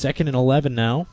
2nd and 11 now.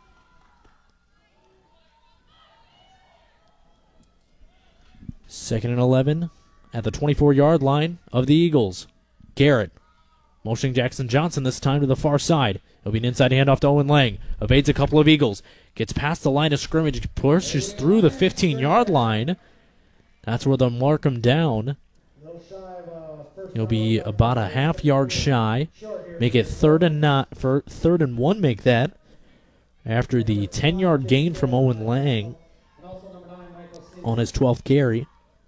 Second and 11 at the 24-yard line of the Eagles. Garrett motioning Jackson Johnson this time to the far side. It'll be an inside handoff to Owen Lang. Evades a couple of Eagles. Gets past the line of scrimmage. Pushes through the 15-yard line. That's where they'll mark him down. He'll be about a half-yard shy. Make it third and 1, make that. After the 10-yard gain from Owen Lang on his 12th carry.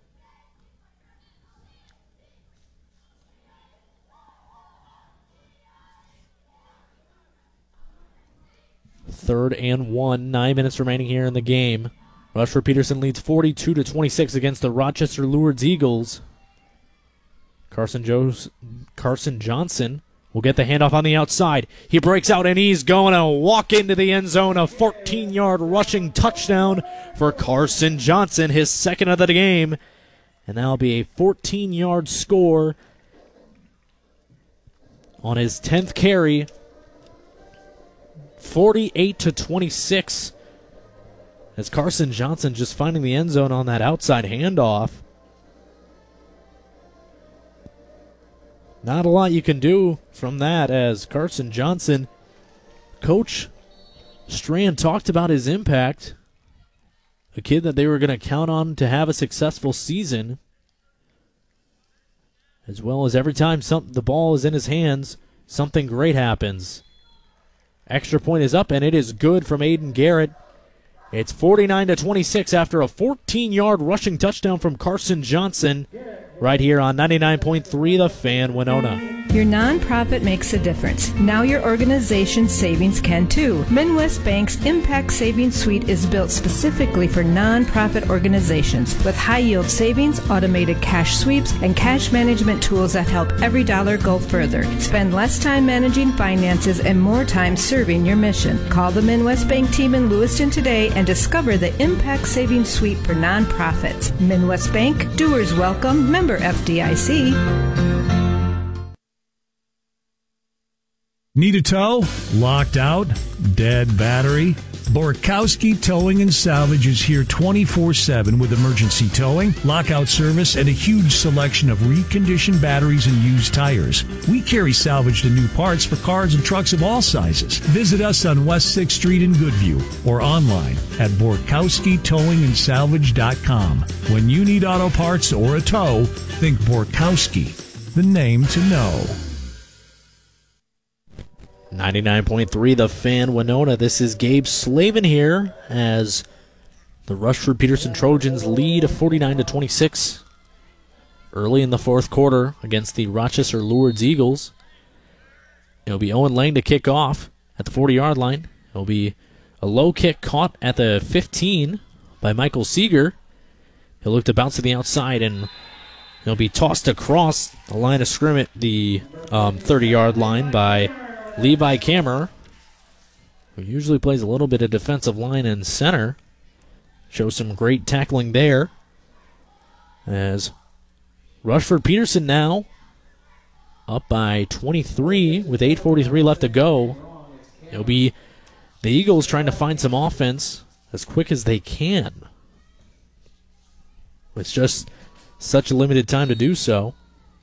Third and 1, 9 minutes remaining here in the game. Rushford Peterson leads 42-26 against the Rochester Lourdes Eagles. Carson Johnson will get the handoff on the outside. He breaks out and he's going to walk into the end zone. A 14-yard rushing touchdown for Carson Johnson, his second of the game. And that'll be a 14-yard score on his 10th carry. 48-26. As Carson Johnson just finding the end zone on that outside handoff. Not a lot you can do from that, as Carson Johnson, Coach Strand talked about his impact. A kid that they were going to count on to have a successful season. As well as every time the ball is in his hands, something great happens. Extra point is up, and it is good from Aiden Garrett. It's 49-26 after a 14-yard rushing touchdown from Carson Johnson. Right here on 99.3 The Fan, Winona. Your nonprofit makes a difference. Now your organization's savings can too. Midwest Bank's Impact Savings Suite is built specifically for nonprofit organizations with high-yield savings, automated cash sweeps, and cash management tools that help every dollar go further. Spend less time managing finances and more time serving your mission. Call the Midwest Bank team in Lewiston today and discover the Impact Savings Suite for nonprofits. Midwest Bank, doers welcome, member FDIC. Need a tow? Locked out? Dead battery? Borkowski Towing and Salvage is here 24/7 with emergency towing, lockout service, and a huge selection of reconditioned batteries and used tires. We carry salvaged and new parts for cars and trucks of all sizes. Visit us on West 6th Street in Goodview or online at BorkowskiTowingandSalvage.com. When you need auto parts or a tow, think Borkowski, the name to know. 99.3 The Fan, Winona. This is Gabe Slavin here as the Rushford Peterson Trojans lead 49-26 early in the fourth quarter against the Rochester Lourdes Eagles. It'll be Owen Lang to kick off at the 40-yard line. It'll be a low kick caught at the 15 by Michael Seeger. He'll look to bounce to the outside, and he'll be tossed across the line of scrimmage, the 30-yard line by Levi Kammer, who usually plays a little bit of defensive line and center. Shows some great tackling there. As Rushford Peterson now up by 23 with 8:43 left to go. It'll be the Eagles trying to find some offense as quick as they can. It's just such a limited time to do so.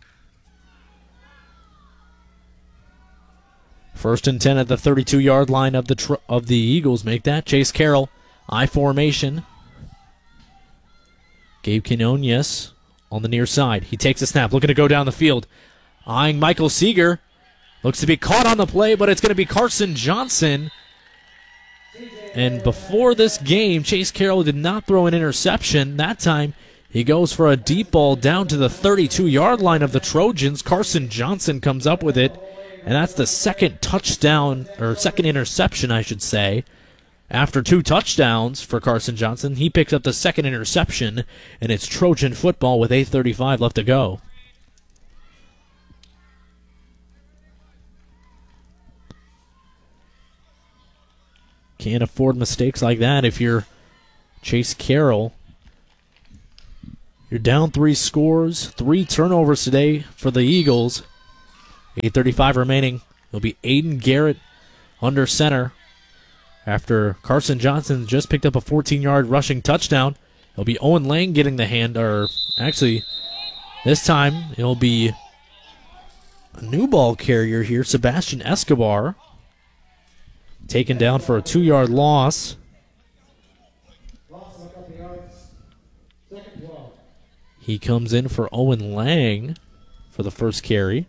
First and 10 at the 32-yard line of the Eagles. Make that. Chase Carroll, I formation. Gabe Quinones on the near side. He takes a snap, looking to go down the field. Eyeing Michael Seeger. Looks to be caught on the play, but it's going to be Carson Johnson. And before this game, Chase Carroll did not throw an interception. That time, he goes for a deep ball down to the 32-yard line of the Trojans. Carson Johnson comes up with it. And that's the second touchdown, or second interception, I should say. After 2 touchdowns for Carson Johnson, he picks up the second interception, and it's Trojan football with 8:35 left to go. Can't afford mistakes like that if you're Chase Carroll. You're down 3 scores, 3 turnovers today for the Eagles. 8:35 remaining. It'll be Aiden Garrett under center after Carson Johnson just picked up a 14-yard rushing touchdown. It'll be Owen Lang getting the hand, or actually, this time it'll be a new ball carrier here, Sebastian Escobar, taken down for a 2-yard loss. He comes in for Owen Lang for the first carry.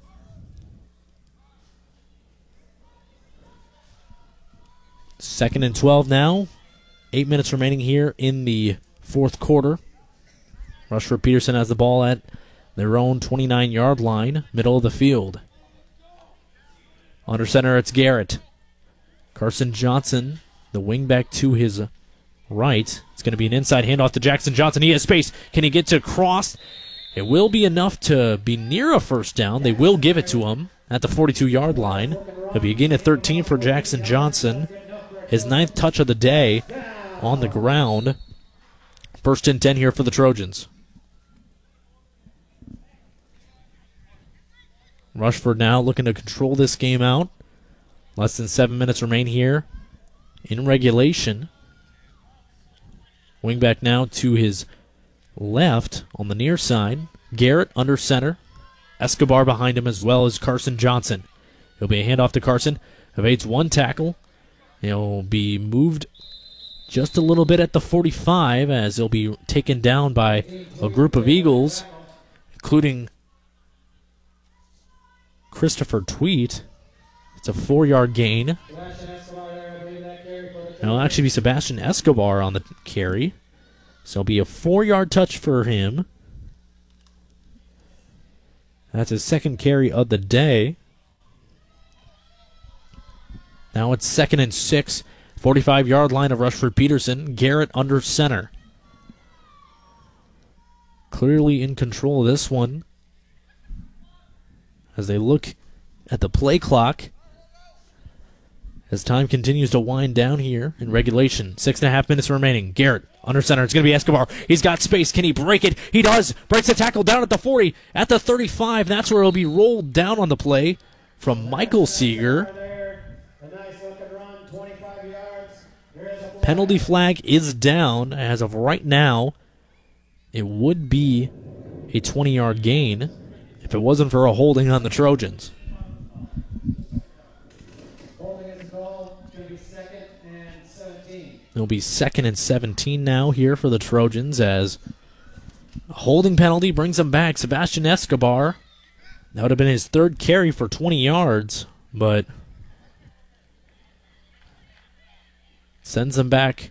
Second and 12 now. 8 minutes remaining here in the fourth quarter. Rushford Peterson has the ball at their own 29-yard line, middle of the field. Under center, it's Garrett. Carson Johnson, the wingback to his right. It's going to be an inside handoff to Jackson Johnson. He has space. Can he get to cross? It will be enough to be near a first down. They will give it to him at the 42-yard line. It'll be a gain of 13 for Jackson Johnson. His 9th touch of the day on the ground. First and 10 here for the Trojans. Rushford now looking to control this game out. Less than 7 minutes remain here in regulation. Wingback now to his left on the near side. Garrett under center. Escobar behind him as well as Carson Johnson. It'll be a handoff to Carson. Evades one tackle. He'll be moved just a little bit at the 45 as he'll be taken down by a group of Eagles, including Christopher Tweet. It's a 4-yard gain. It'll actually be Sebastian Escobar on the carry. So it'll be a 4-yard touch for him. That's his second carry of the day. Now it's 2nd and 6. 45-yard line of Rushford Peterson. Garrett under center. Clearly in control of this one as they look at the play clock. As time continues to wind down here in regulation. 6.5 minutes remaining. Garrett under center. It's going to be Escobar. He's got space. Can he break it? He does. Breaks the tackle down at the 40. At the 35. That's where he'll be rolled down on the play from Michael Seeger. Penalty flag is down. As of right now, it would be a 20-yard gain if it wasn't for a holding on the Trojans. It'll be 2nd and 17 now here for the Trojans as a holding penalty brings them back. Sebastian Escobar, that would have been his 3rd carry for 20 yards, but sends them back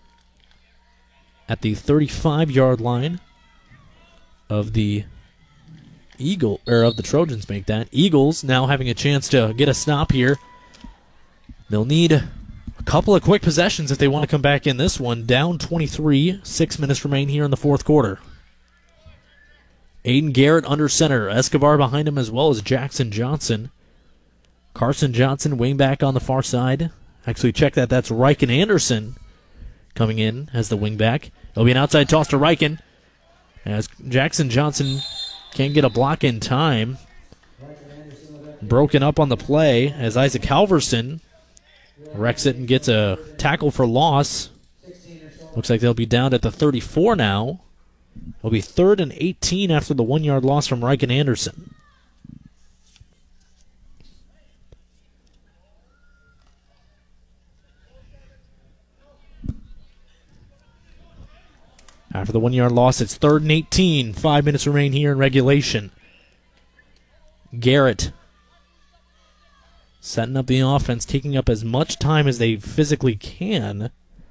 at the 35-yard line of the of the Trojans. Make that. Eagles now having a chance to get a stop here. They'll need a couple of quick possessions if they want to come back in this one. Down 23, 6 minutes remain here in the fourth quarter. Aiden Garrett under center. Escobar behind him as well as Jackson Johnson. Carson Johnson, wingback on the far side. Actually, check that. That's Riken Anderson coming in as the wingback. It'll be an outside toss to Riken as Jackson Johnson can't get a block in time. Broken up on the play as Isaac Halverson wrecks it and gets a tackle for loss. Looks like they'll be down at the 34 now. It'll be 3rd and 18 after the 1-yard loss from Riken Anderson. After the 1-yard loss, it's 3rd and 18. 5 minutes remain here in regulation. Garrett setting up the offense, taking up as much time as they physically can.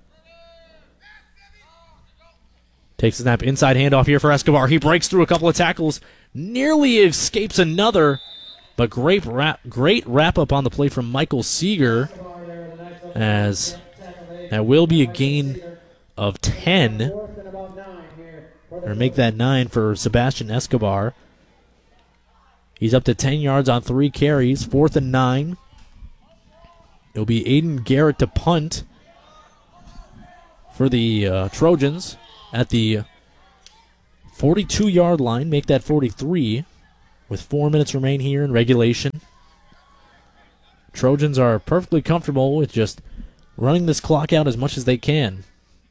Takes a snap, inside handoff here for Escobar. He breaks through a couple of tackles, nearly escapes another, but great wrap up on the play from Michael Seeger, as that will be a gain of 10, or make that 9 for Sebastian Escobar. He's up to 10 yards on 3 carries, 4th and 9. It'll be Aiden Garrett to punt for the Trojans at the 42-yard line, make that 43 with 4 minutes remain here in regulation. Trojans are perfectly comfortable with just running this clock out as much as they can.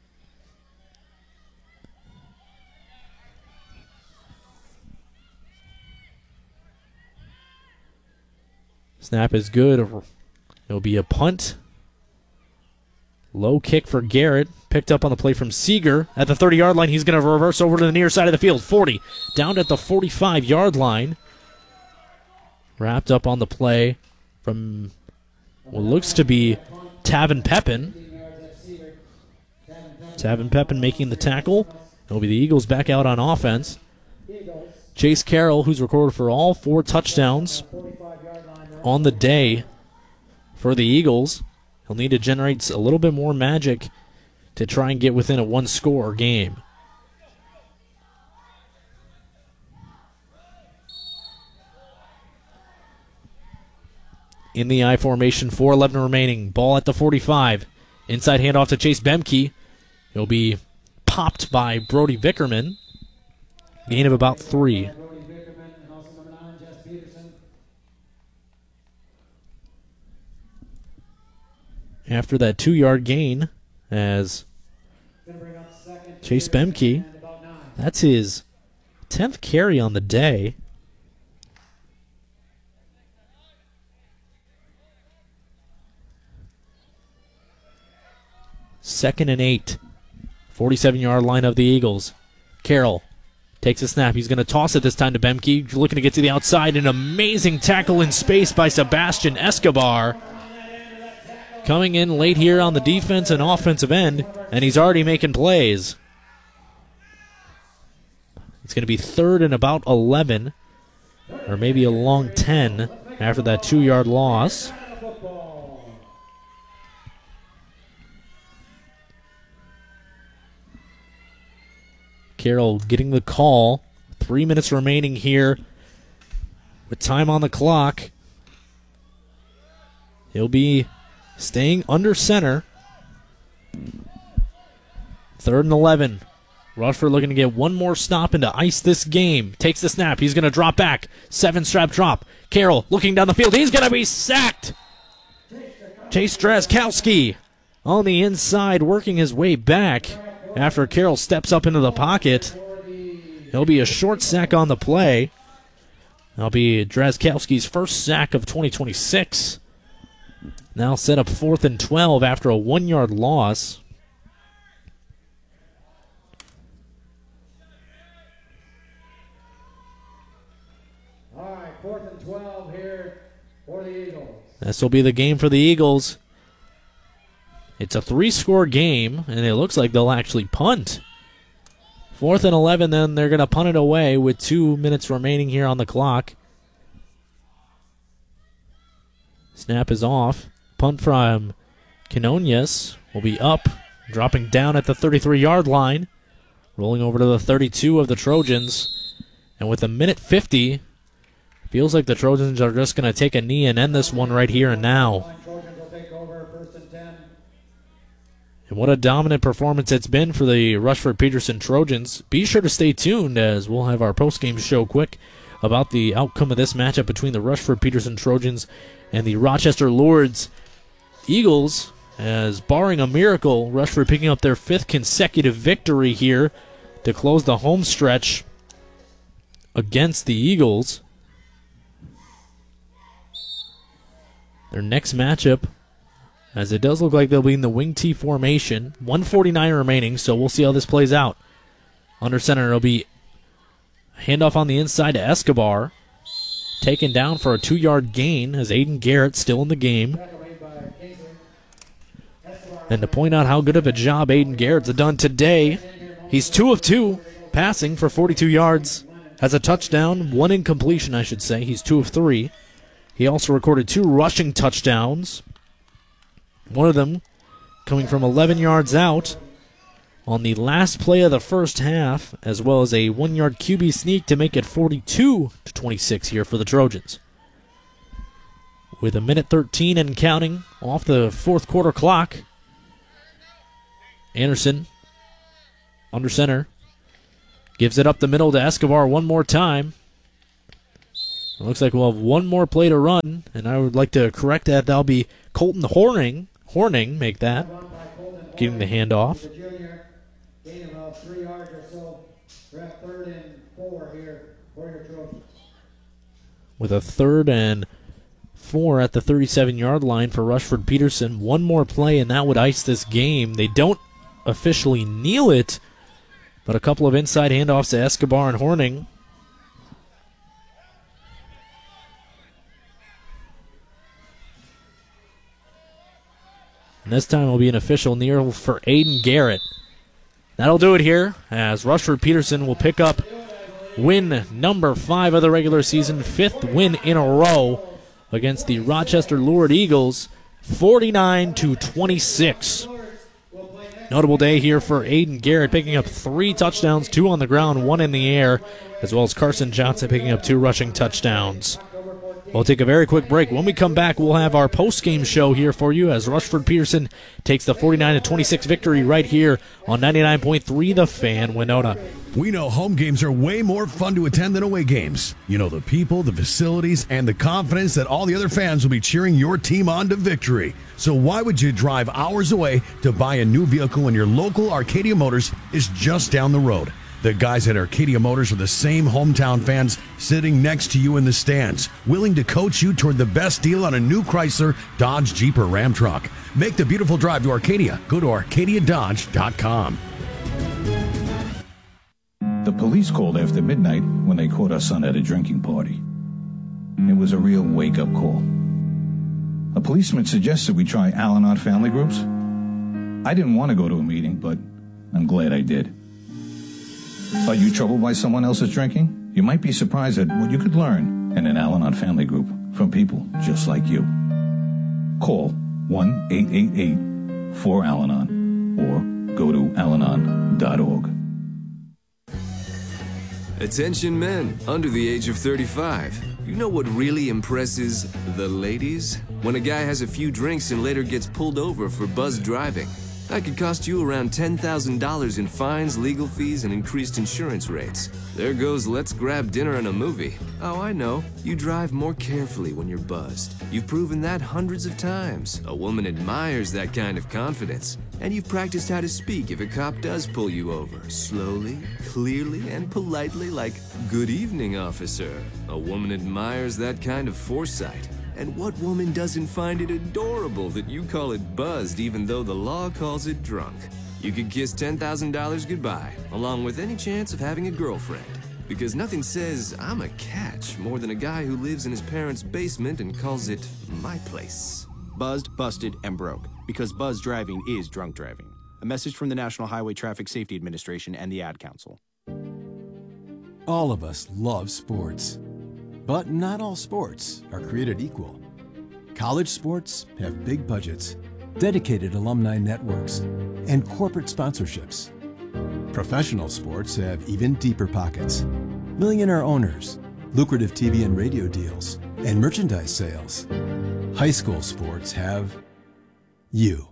Snap is good. It'll be a punt. Low kick for Garrett. Picked up on the play from Seeger. At the 30-yard line, he's going to reverse over to the near side of the field. 40. Down at the 45-yard line. Wrapped up on the play from what looks to be Tavin Pepin. Tavin Pepin making the tackle. It'll be the Eagles back out on offense. Chase Carroll, who's recorded for all 4 touchdowns on the day for the Eagles. He'll need to generate a little bit more magic to try and get within a 1-score game. In the I formation, 4:11 remaining. Ball at the 45. Inside handoff to Chase Bemke. He'll be popped by Brody Vickerman. Gain of about 3. After that 2-yard gain, as Chase Bemke, that's his 10th carry on the day. Second and 8. 47-yard line of the Eagles. Carroll takes a snap. He's going to toss it this time to Bemke. Looking to get to the outside. An amazing tackle in space by Sebastian Escobar. Coming in late here on the defense and offensive end, and he's already making plays. It's going to be 3rd and about 11, or maybe a long 10 after that 2-yard loss. Carroll getting the call. 3 minutes remaining here with time on the clock. He'll be staying under center. 3rd and 11. Rushford looking to get one more stop and to ice this game. Takes the snap. He's going to drop back. 7-strap drop. Carroll looking down the field. He's going to be sacked. Chase Drazkowski on the inside working his way back after Carroll steps up into the pocket. There'll be a short sack on the play. That'll be Drazkowski's first sack of 2026. Now set up 4th and 12 after a 1-yard loss. All right, 4th and 12 here for the Eagles. This will be the game for the Eagles. It's a 3-score game, and it looks like they'll actually punt. 4th and 11, then they're going to punt it away with 2 minutes remaining here on the clock. Snap is off. Punt from Quinones will be up, dropping down at the 33-yard line, rolling over to the 32 of the Trojans. And with 1:50, feels like the Trojans are just going to take a knee and end this one right here and now. And what a dominant performance it's been for the Rushford-Peterson Trojans. Be sure to stay tuned as we'll have our post-game show quick about the outcome of this matchup between the Rushford-Peterson Trojans and the Rochester Lourdes Eagles, as barring a miracle, Rushford picking up their 5th consecutive victory here to close the home stretch against the Eagles. Their next matchup, as it does look like they'll be in the wing T formation. 1:49 remaining, so we'll see how this plays out. Under center, it'll be a handoff on the inside to Escobar. Taken down for a 2-yard gain as Aiden Garrett still in the game. And to point out how good of a job Aiden Garrett's done today, he's 2 of 2 passing for 42 yards. Has a touchdown, 1 incompletion, I should say. He's 2 of 3. He also recorded 2 rushing touchdowns. One of them coming from 11 yards out on the last play of the first half, as well as a 1-yard QB sneak to make it 42-26 here for the Trojans. With 1:13 and counting off the 4th quarter clock, Anderson, under center, gives it up the middle to Escobar one more time. It looks like we'll have one more play to run, and I would like to correct that. That'll be Colton Horning, make that, getting the handoff. The junior, gain about 3 yards or so. We're at 3rd and 4 here for your Trojans. With a 3rd and 4 at the 37-yard line for Rushford Peterson. One more play, and that would ice this game. They don't officially kneel it, but a couple of inside handoffs to Escobar and Horning. And this time will be an official kneel for Aiden Garrett. That'll do it here, as Rushford Peterson will pick up win number 5 of the regular season, 5th win in a row against the Rochester Lured Eagles, 49-26. Notable day here for Aiden Garrett, picking up 3 touchdowns, 2 on the ground, 1 in the air, as well as Carson Johnson picking up 2 rushing touchdowns. We'll take a very quick break. When we come back, we'll have our post-game show here for you as Rushford Peterson takes the 49-26 victory right here on 99.3 The Fan, Winona. We know home games are way more fun to attend than away games. You know, the people, the facilities, and the confidence that all the other fans will be cheering your team on to victory. So why would you drive hours away to buy a new vehicle when your local Arcadia Motors is just down the road? The guys at Arcadia Motors are the same hometown fans sitting next to you in the stands, willing to coach you toward the best deal on a new Chrysler, Dodge, Jeep, or Ram truck. Make the beautiful drive to Arcadia. Go to ArcadiaDodge.com. The police called after midnight when they caught our son at a drinking party. It was a real wake-up call. A policeman suggested we try Al-Anon family groups. I didn't want to go to a meeting, but I'm glad I did. Are you troubled by someone else's drinking? You might be surprised at what you could learn in an Al-Anon family group from people just like you. Call 1-888-4-AL-ANON or go to alanon.org. Attention men under the age of 35. You know what really impresses the ladies? When a guy has a few drinks and later gets pulled over for buzzed driving. That could cost you around $10,000 in fines, legal fees, and increased insurance rates. There goes let's grab dinner and a movie. Oh, I know. You drive more carefully when you're buzzed. You've proven that hundreds of times. A woman admires that kind of confidence. And you've practiced how to speak if a cop does pull you over. Slowly, clearly, and politely like, "Good evening, officer." A woman admires that kind of foresight. And what woman doesn't find it adorable that you call it buzzed even though the law calls it drunk? You could kiss $10,000 goodbye, along with any chance of having a girlfriend. Because nothing says I'm a catch more than a guy who lives in his parents' basement and calls it my place. Buzzed, busted, and broke. Because buzz driving is drunk driving. A message from the National Highway Traffic Safety Administration and the Ad Council. All of us love sports. But not all sports are created equal. College sports have big budgets, dedicated alumni networks, and corporate sponsorships. Professional sports have even deeper pockets, millionaire owners, lucrative TV and radio deals, and merchandise sales. High school sports have you.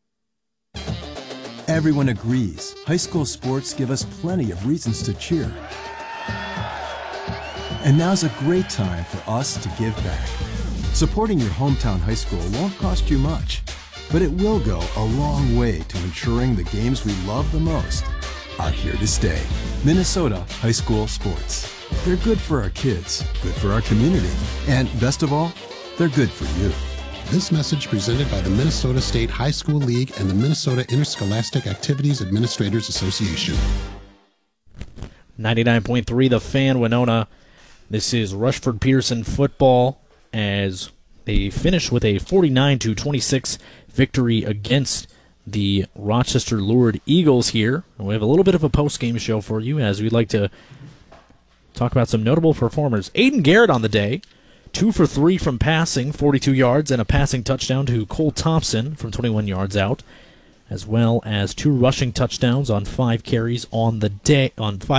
Everyone agrees high school sports give us plenty of reasons to cheer. And now's a great time for us to give back. Supporting your hometown high school won't cost you much, but it will go a long way to ensuring the games we love the most are here to stay. Minnesota High School Sports. They're good for our kids, good for our community, and best of all, they're good for you. This message presented by the Minnesota State High School League and the Minnesota Interscholastic Activities Administrators Association. 99.3 The Fan, Winona. This is Rushford Peterson football as they finish with a 49-26 victory against the Rochester Lured Eagles here. And we have a little bit of a post-game show for you as we'd like to talk about some notable performers. Aiden Garrett on the day, 2 for 3 from passing, 42 yards, and a passing touchdown to Cole Thompson from 21 yards out, as well as 2 rushing touchdowns on 5 carries on the day,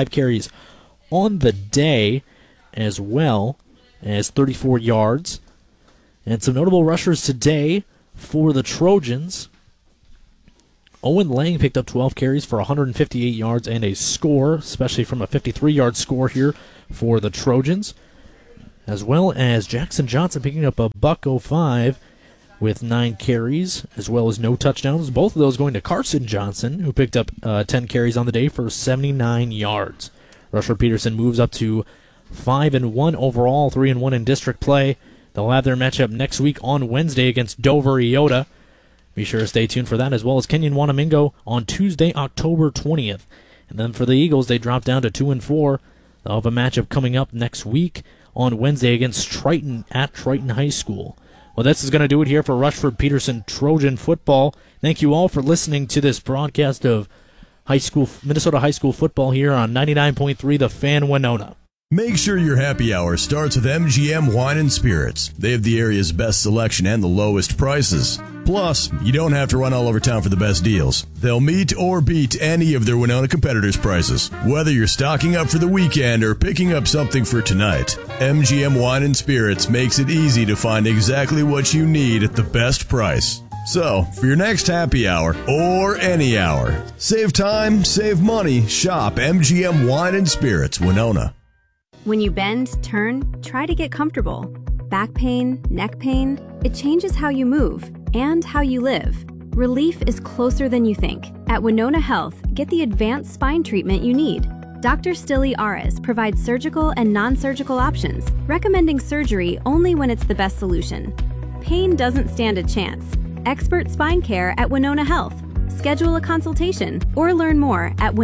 as well as 34 yards. And some notable rushers today for the Trojans. Owen Lang picked up 12 carries for 158 yards and a score, especially from a 53-yard score here for the Trojans. as well as Jackson Johnson picking up a $105 with 9 carries, as well as no touchdowns. Both of those going to Carson Johnson, who picked up 10 carries on the day for 79 yards. Rushford Peterson moves up to 5-1 overall, 3-1 in district play. They'll have their matchup next week on Wednesday against Dover Iota. Be sure to stay tuned for that, as well as Kenyon Wanamingo on Tuesday, October 20th. And then for the Eagles, they drop down to 2-4. They'll have a matchup coming up next week on Wednesday against Triton at Triton High School. Well, this is going to do it here for Rushford Peterson Trojan football. Thank you all for listening to this broadcast of Minnesota high school football here on 99.3 The Fan Winona. Make sure your happy hour starts with MGM Wine and Spirits. They have the area's best selection and the lowest prices. Plus, you don't have to run all over town for the best deals. They'll meet or beat any of their Winona competitors' prices. Whether you're stocking up for the weekend or picking up something for tonight, MGM Wine and Spirits makes it easy to find exactly what you need at the best price. So, for your next happy hour, or any hour, save time, save money, shop MGM Wine and Spirits, Winona. When you bend, turn, try to get comfortable. Back pain, neck pain, it changes how you move and how you live. Relief is closer than you think. At Winona Health, get the advanced spine treatment you need. Dr. Stilly Ares provides surgical and non-surgical options, recommending surgery only when it's the best solution. Pain doesn't stand a chance. Expert spine care at Winona Health. Schedule a consultation or learn more at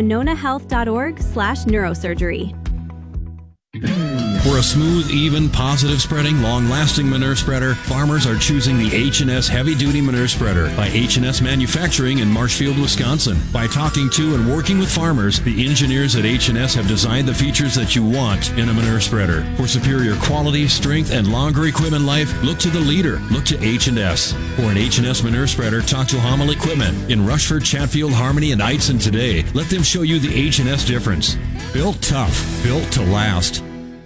winonahealth.org/neurosurgery. For a smooth, even, positive spreading, long-lasting manure spreader, farmers are choosing the H&S Heavy-Duty Manure Spreader by H&S Manufacturing in Marshfield, Wisconsin. By talking to and working with farmers, the engineers at H&S have designed the features that you want in a manure spreader. For superior quality, strength, and longer equipment life, look to the leader. Look to H&S. For an H&S manure spreader, talk to Hummel Equipment in Rushford, Chatfield, Harmony, and Eitzen today. Let them show you the H&S difference. Built tough, built to last.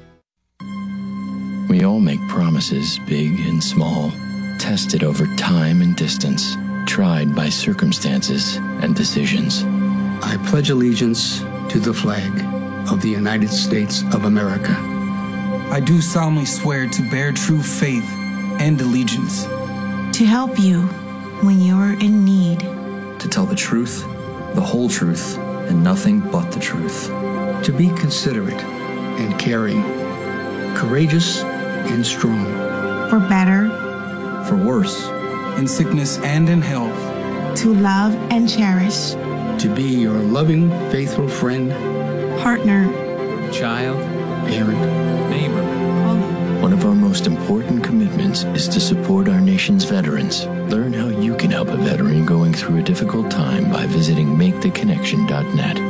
We all make promises, big and small, tested over time and distance, tried by circumstances and decisions. I pledge allegiance to the flag of the United States of America. I do solemnly swear to bear true faith and allegiance. To help you when you're in need. To tell the truth, the whole truth, and nothing but the truth. To be considerate and caring, courageous and strong. For better. For worse. In sickness and in health. To love and cherish. To be your loving, faithful friend. Partner. Child. Parent. Neighbor. One of our most important commitments is to support our nation's veterans. Learn how you can help a veteran going through a difficult time by visiting MakeTheConnection.net.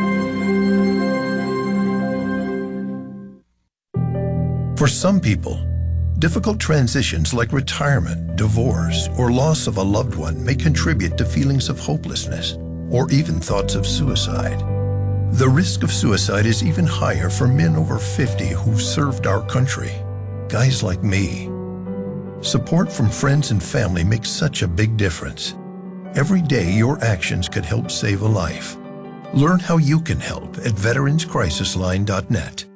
For some people, difficult transitions like retirement, divorce, or loss of a loved one may contribute to feelings of hopelessness or even thoughts of suicide. The risk of suicide is even higher for men over 50 who've served our country, guys like me. Support from friends and family makes such a big difference. Every day, your actions could help save a life. Learn how you can help at veteranscrisisline.net.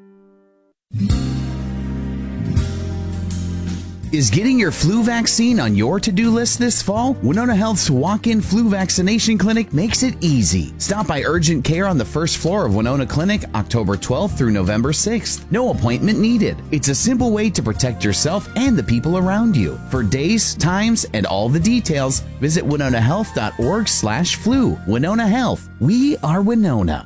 Is getting your flu vaccine on your to-do list this fall? Winona Health's walk-in flu vaccination clinic makes it easy. Stop by urgent care on the first floor of Winona Clinic, October 12th through November 6th. No appointment needed. It's a simple way to protect yourself and the people around you. For days, times, and all the details, visit winonahealth.org/flu. Winona Health. We are Winona.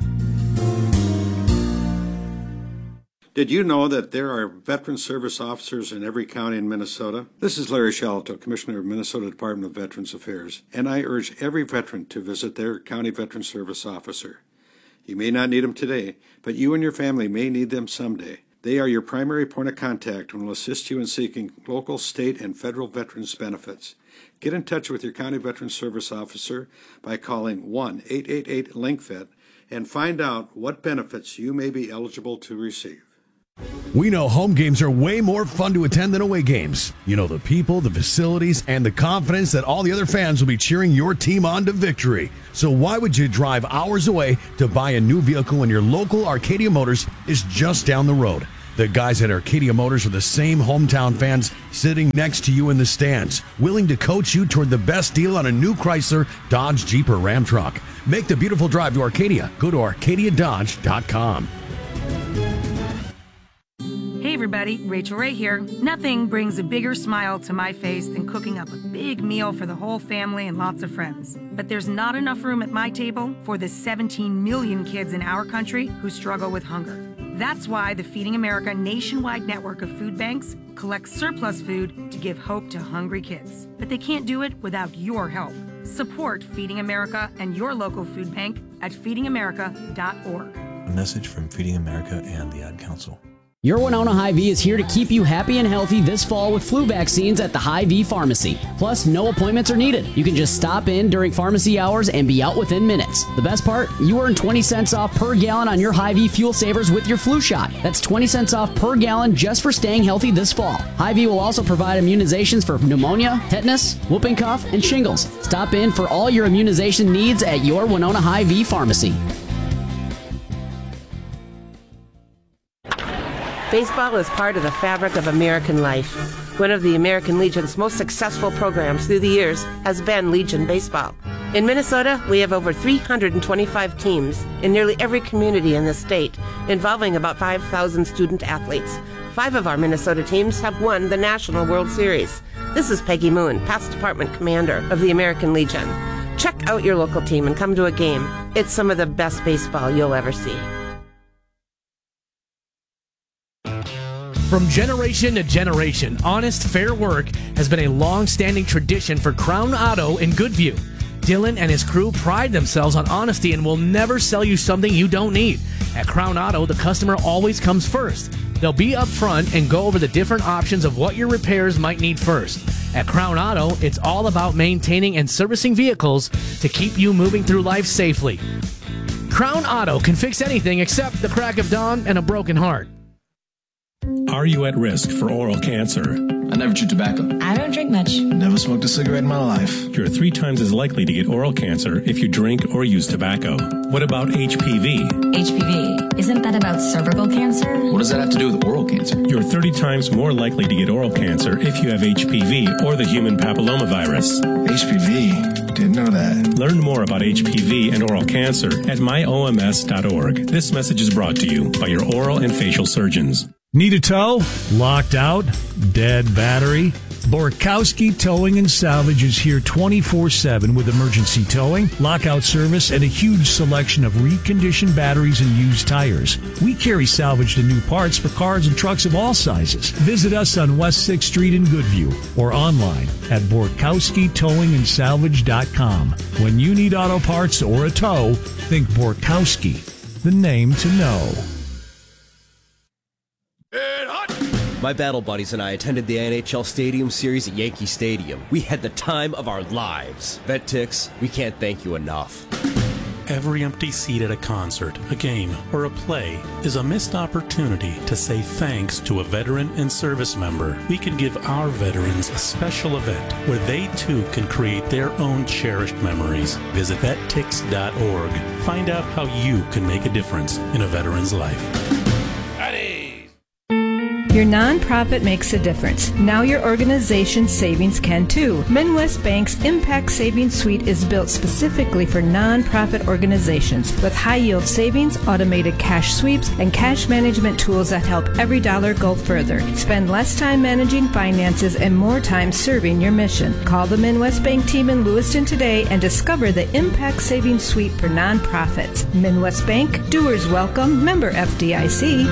Did you know that there are veteran service officers in every county in Minnesota? This is Larry Shalato, Commissioner of Minnesota Department of Veterans Affairs, and I urge every veteran to visit their county veteran service officer. You may not need them today, but you and your family may need them someday. They are your primary point of contact and will assist you in seeking local, state, and federal veterans benefits. Get in touch with your county veteran service officer by calling 1-888-LINK-VET and find out what benefits you may be eligible to receive. We know home games are way more fun to attend than away games. You know, the people, the facilities, and the confidence that all the other fans will be cheering your team on to victory. So why would you drive hours away to buy a new vehicle when your local Arcadia Motors is just down the road? The guys at Arcadia Motors are the same hometown fans sitting next to you in the stands, willing to coach you toward the best deal on a new Chrysler, Dodge, Jeep, or Ram truck. Make the beautiful drive to Arcadia. Go to ArcadiaDodge.com. Hey everybody, Rachel Ray here. Nothing brings a bigger smile to my face than cooking up a big meal for the whole family and lots of friends. But there's not enough room at my table for the 17 million kids in our country who struggle with hunger. That's why the Feeding America nationwide network of food banks collects surplus food to give hope to hungry kids. But they can't do it without your help. Support Feeding America and your local food bank at feedingamerica.org. A message from Feeding America and the Ad Council. Your Winona Hy-Vee is here to keep you happy and healthy this fall with flu vaccines at the Hy-Vee Pharmacy. Plus, no appointments are needed. You can just stop in during pharmacy hours and be out within minutes. The best part? You earn 20 cents off per gallon on your Hy-Vee fuel savers with your flu shot. That's 20 cents off per gallon just for staying healthy this fall. Hy-Vee will also provide immunizations for pneumonia, tetanus, whooping cough, and shingles. Stop in for all your immunization needs at your Winona Hy-Vee Pharmacy. Baseball is part of the fabric of American life. One of the American Legion's most successful programs through the years has been Legion Baseball. In Minnesota, we have over 325 teams in nearly every community in the state, involving about 5,000 student athletes. 5 of our Minnesota teams have won the National World Series. This is Peggy Moon, past department commander of the American Legion. Check out your local team and come to a game. It's some of the best baseball you'll ever see. From generation to generation, honest, fair work has been a long-standing tradition for Crown Auto in Goodview. Dylan and his crew pride themselves on honesty and will never sell you something you don't need. At Crown Auto, the customer always comes first. They'll be upfront and go over the different options of what your repairs might need first. At Crown Auto, it's all about maintaining and servicing vehicles to keep you moving through life safely. Crown Auto can fix anything except the crack of dawn and a broken heart. Are you at risk for oral cancer? I never chew tobacco. I don't drink much. Never smoked a cigarette in my life. You're 3 times as likely to get oral cancer if you drink or use tobacco. What about HPV? HPV? Isn't that about cervical cancer? What does that have to do with oral cancer? You're 30 times more likely to get oral cancer if you have HPV or the human papillomavirus. HPV? Didn't know that. Learn more about HPV and oral cancer at myoms.org. This message is brought to you by your oral and facial surgeons. Need a tow? Locked out? Dead battery? Borkowski Towing and Salvage is here 24/7 with emergency towing, lockout service, and a huge selection of reconditioned batteries and used tires. We carry salvaged and new parts for cars and trucks of all sizes. Visit us on West 6th Street in Goodview or online at BorkowskiTowingandSalvage.com. When you need auto parts or a tow, think Borkowski, the name to know. My battle buddies and I attended the NHL Stadium Series at Yankee Stadium. We had the time of our lives. VetTix, we can't thank you enough. Every empty seat at a concert, a game, or a play is a missed opportunity to say thanks to a veteran and service member. We can give our veterans a special event where they too can create their own cherished memories. Visit vettix.org. Find out how you can make a difference in a veteran's life. Your nonprofit makes a difference. Now your organization's savings can too. Midwest Bank's Impact Savings Suite is built specifically for nonprofit organizations with high-yield savings, automated cash sweeps, and cash management tools that help every dollar go further. Spend less time managing finances and more time serving your mission. Call the Midwest Bank team in Lewiston today and discover the Impact Savings Suite for nonprofits. Midwest Bank, doers welcome, member FDIC.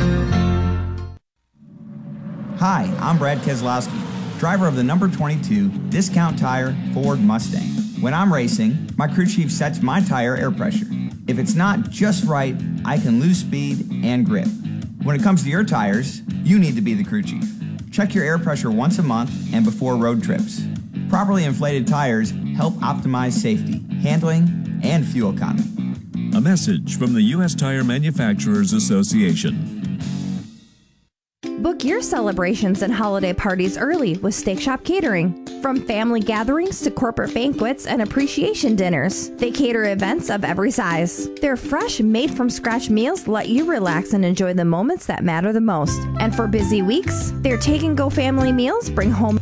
Hi, I'm Brad Keselowski, driver of the number 22 Discount Tire Ford Mustang. When I'm racing, my crew chief sets my tire air pressure. If it's not just right, I can lose speed and grip. When it comes to your tires, you need to be the crew chief. Check your air pressure once a month and before road trips. Properly inflated tires help optimize safety, handling, and fuel economy. A message from the U.S. Tire Manufacturers Association. Book Book your celebrations and holiday parties early with Steak Shop Catering. From family gatherings to corporate banquets and appreciation dinners, they cater events of every size. Their fresh, made-from-scratch meals let you relax and enjoy the moments that matter the most. And for busy weeks, their take-and-go family meals bring home